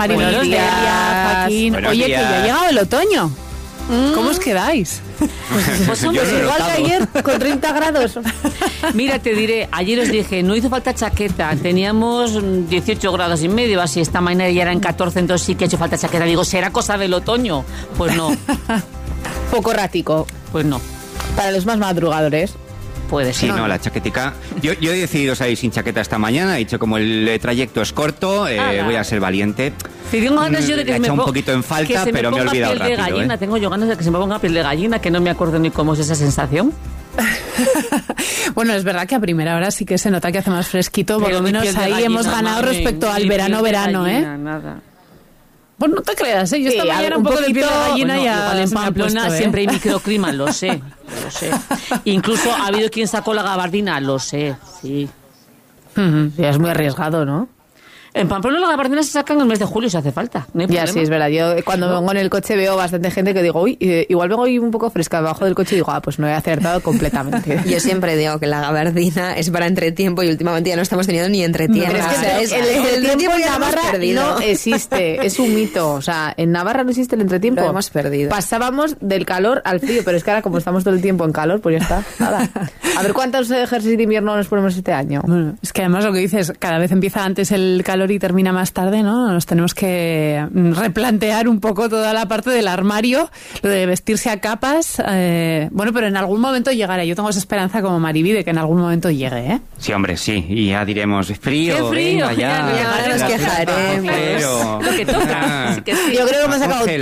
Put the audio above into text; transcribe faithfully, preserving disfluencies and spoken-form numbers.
Buenos días, Joaquín. Buenos Oye, días. que ya ha llegado el otoño. Mm. ¿Cómo os quedáis? Pues hombre, Yo lo he igual notado. que ayer, con treinta grados. Mira, te diré, ayer os dije, no hizo falta chaqueta, teníamos dieciocho grados y medio, así esta mañana ya eran catorce, entonces sí que ha hecho falta chaqueta. Digo, ¿será cosa del otoño? Pues no, Poco rático. pues no, Para los más madrugadores. puede Sí, ser. no, la chaquetica. Yo, yo he decidido salir sin chaqueta esta mañana. He dicho, como el eh, trayecto es corto, eh, Ala. voy a ser valiente. Si tengo ganas yo de que Le he se me echado un ponga- poquito en que falta, se me pero me he ponga olvidado piel de rápido. gallina. ¿eh? Tengo yo ganas de que se me ponga piel de gallina, que no me acuerdo ni cómo es esa sensación. Bueno, es verdad que a primera hora sí que se nota que hace más fresquito, por Pero lo ni menos piel de ahí gallina, hemos ganado mami, respecto ni al piel de verano-verano, ¿eh? gallina, nada. Pues no te creas, ¿eh? Yo Sí, esta mañana un un poco de piel de poquito- gallina Bueno, ya igual en se me ha Pamplona puesto, ¿eh? siempre hay microclima, lo sé, lo sé. Incluso ha habido quien sacó la gabardina, lo sé, sí. Ujú. Ya es muy arriesgado, ¿no? En Pamplona la gabardina se saca en el mes de julio si hace falta. No hay Ya, problema. sí, es verdad. Yo cuando vengo en el coche veo bastante gente que digo, uy, eh, igual vengo hoy un poco fresca debajo del coche y digo, ah, pues no he acertado completamente. Yo siempre digo que la gabardina es para entretiempo y últimamente ya no estamos teniendo ni entretiempo. Pero es que O sea, es- el, el entretiempo entretiempo en ya lo hemos Navarra perdido. no existe, es un mito. O sea, en Navarra no existe el entretiempo. Lo hemos perdido. Pasábamos del calor al frío, pero es que ahora como estamos todo el tiempo en calor, pues ya está, nada. A ver cuántos ejercicios de invierno nos ponemos este año. Bueno, es que además lo que dices, cada vez empieza antes el calor y termina más tarde, ¿no? Nos tenemos que mm, replantear un poco toda la parte del armario, lo de vestirse a capas. Eh, bueno, pero en algún momento llegará. Yo tengo esa esperanza como Mariví de que en algún momento llegue, ¿eh? Sí, hombre, sí. Y ya diremos, frío, ¡Qué frío! venga, ya. Ya, ya nos La quejaremos. pero- Lo que toca. Ah. Sí que sí. Yo creo que hemos sacado Coge